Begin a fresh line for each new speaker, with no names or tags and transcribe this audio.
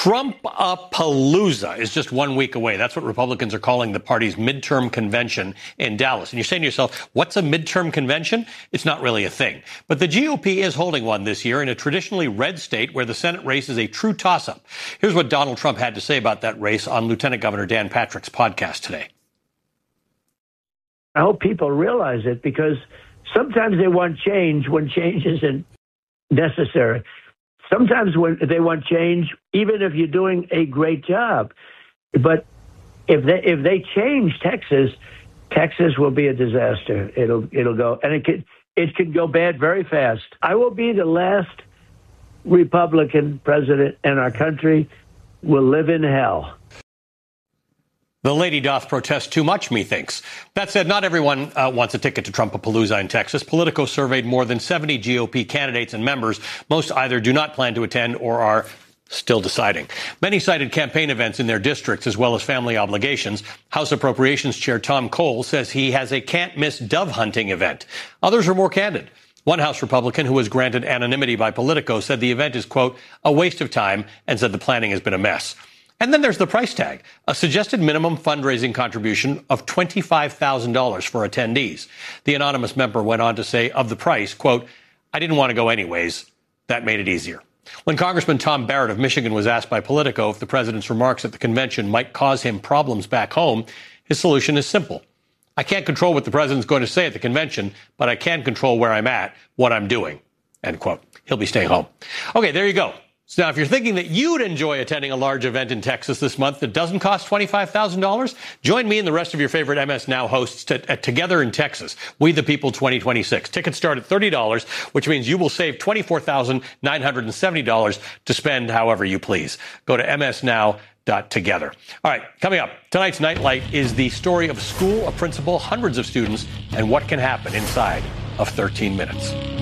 Trump-a-palooza is just 1 week away. That's what Republicans are calling the party's midterm convention in Dallas. And you're saying to yourself, what's a midterm convention? It's not really a thing. But the GOP is holding one this year in a traditionally red state where the Senate race is a true toss-up. Here's what Donald Trump had to say about that race on Lieutenant Governor Dan Patrick's podcast today.
I hope people realize it, because sometimes they want change when change isn't necessary. Sometimes when they want change, even if you're doing a great job. But if they change Texas will be a disaster. It'll go, and it could go bad very fast. I will be the last Republican president in our country. Will live in hell.
The lady doth protest too much, methinks. That said, not everyone wants a ticket to Trump-a-palooza in Texas. Politico surveyed more than 70 GOP candidates and members. Most either do not plan to attend or are still deciding. Many cited campaign events in their districts as well as family obligations. House Appropriations Chair Tom Cole says he has a can't-miss dove hunting event. Others are more candid. One House Republican who was granted anonymity by Politico said the event is, quote, a waste of time, and said the planning has been a mess. And then there's the price tag, a suggested minimum fundraising contribution of $25,000 for attendees. The anonymous member went on to say of the price, quote, I didn't want to go anyways. That made it easier. When Congressman Tom Barrett of Michigan was asked by Politico if the president's remarks at the convention might cause him problems back home, his solution is simple. I can't control what the president's going to say at the convention, but I can control where I'm at, what I'm doing, end quote. He'll be staying home. Okay, there you go. So now, if you're thinking that you'd enjoy attending a large event in Texas this month that doesn't cost $25,000, join me and the rest of your favorite MS Now hosts at Together in Texas, We the People 2026. Tickets start at $30, which means you will save $24,970 to spend however you please. Go to msnow.together. All right, coming up, tonight's Nightlight is the story of a school, a principal, hundreds of students, and what can happen inside of 13 minutes.